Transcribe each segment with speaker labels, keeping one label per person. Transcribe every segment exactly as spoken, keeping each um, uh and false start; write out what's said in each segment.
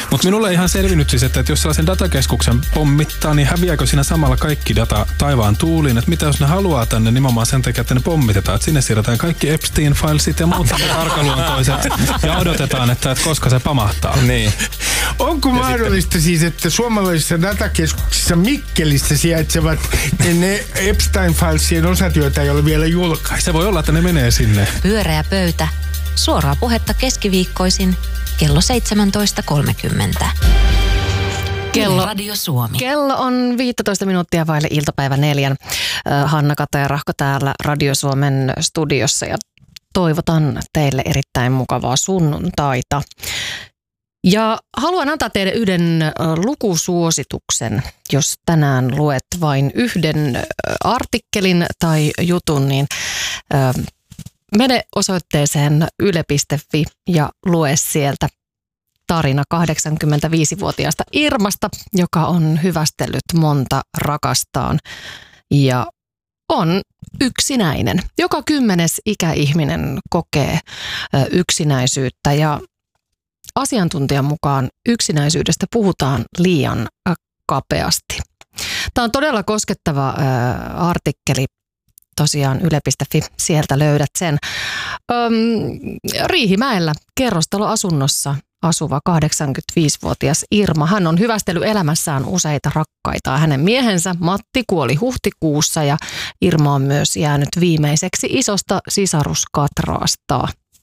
Speaker 1: Mutta minulle ei ihan selvinnyt siis, että jos sellaisen datakeskuksen pommittaa, niin häviääkö siinä samalla kaikki data taivaan tuuliin? Että mitä jos ne haluaa tänne nimenomaan sen takia, että ne pommitetaan, että sinne siirretään kaikki Epstein-filesit ja muut arkaluontoiset ja odotetaan, että, että koska se pamahtaa.
Speaker 2: Niin.
Speaker 3: Onko mahdollista sitten siis, että suomalaisissa datakeskuksissa Mikkelissä sijaitsevat ne Epstein-filesien osat, joita ei ole vielä julkaistu?
Speaker 1: Se voi olla, että ne menee sinne.
Speaker 4: Pyöreä pöytä. Suoraa puhetta keskiviikkoisin kello seitsemäntoista kolmekymmentä.
Speaker 5: Kello,
Speaker 4: Radio Suomi.
Speaker 5: kello on viisitoista minuuttia vaille iltapäivä neljän. Hanna Kata ja Rahko täällä Radio Suomen studiossa ja toivotan teille erittäin mukavaa sunnuntaita. Ja haluan antaa teille yhden lukusuosituksen. Jos tänään luet vain yhden artikkelin tai jutun, niin mene osoitteeseen yle piste fi ja lue sieltä tarina kahdeksankymmentäviisivuotiaasta Irmasta, joka on hyvästellyt monta rakastaan ja on yksinäinen. Joka kymmenes ikäihminen kokee yksinäisyyttä ja asiantuntijan mukaan yksinäisyydestä puhutaan liian kapeasti. Tämä on todella koskettava artikkeli. Tosiaan yle piste fi, sieltä löydät sen. Öm, Riihimäellä kerrostaloasunnossa asuva kahdeksankymmentäviisivuotias Irma. Hän on hyvästellyt elämässään useita rakkaita. Hänen miehensä Matti kuoli huhtikuussa ja Irma on myös jäänyt viimeiseksi isosta sisaruskatraasta.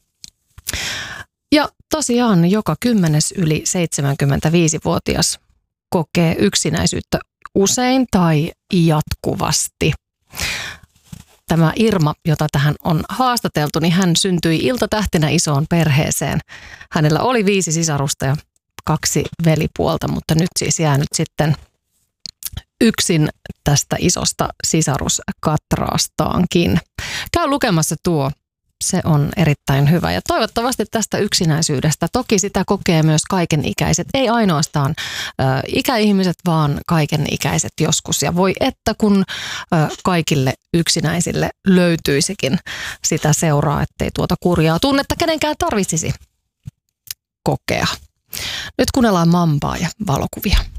Speaker 5: Ja tosiaan joka kymmenes yli seitsemänkymmentäviisivuotias kokee yksinäisyyttä usein tai jatkuvasti. Tämä Irma, jota tähän on haastateltu, niin hän syntyi iltatähtenä isoon perheeseen. Hänellä oli viisi sisarusta ja kaksi velipuolta, mutta nyt siis jäänyt sitten yksin tästä isosta sisaruskatraastaankin. Käy lukemassa tuo. Se on erittäin hyvä ja toivottavasti tästä yksinäisyydestä. Toki sitä kokee myös kaikenikäiset, ei ainoastaan ö, ikäihmiset, vaan kaikenikäiset joskus. Ja voi että kun ö, kaikille yksinäisille löytyisikin sitä seuraa, ettei tuota kurjaa tunnetta kenenkään tarvitsisi kokea. Nyt kuunnellaan Mambaa ja valokuvia.